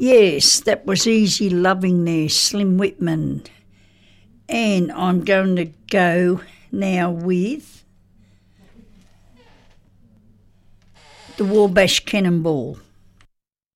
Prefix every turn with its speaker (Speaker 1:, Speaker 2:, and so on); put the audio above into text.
Speaker 1: Yes, that was Easy Loving there, Slim Whitman. And I'm going to go now with the Wabash Cannonball.